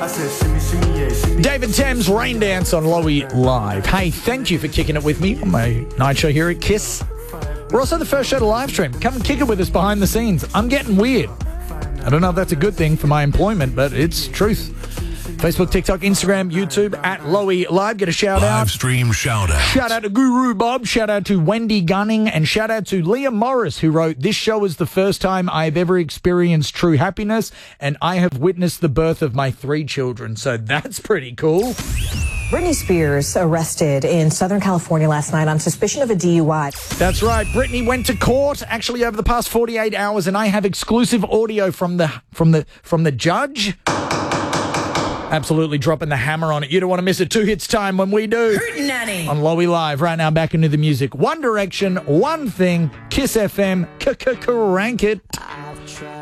David Thames, Rain Dance on Lowy Live. Hey, thank you for kicking it with me on my night show here at KISS. We're also the first show to live stream. Come and kick it with us behind the scenes. I'm getting weird. I don't know if that's a good thing for my employment, but it's truth. Facebook, TikTok, Instagram, YouTube at Lowy Live. Get a shout out. Live stream shout out. Shout out to Guru Bob. Shout out to Wendy Gunning. And shout out to Leah Morris, who wrote, "This show is the first time I've ever experienced true happiness, and I have witnessed the birth of my 3 children." So that's pretty cool. Britney Spears arrested in Southern California last night on suspicion of a DUI. That's right. Britney went to court actually over the past 48 hours, and I have exclusive audio from the judge. Absolutely dropping the hammer on it. You don't want to miss it. 2 hits time when we do. Hootenanny. On Lowy Live. Right now, back into the music. One Direction, one thing. KISS FM. Crank it.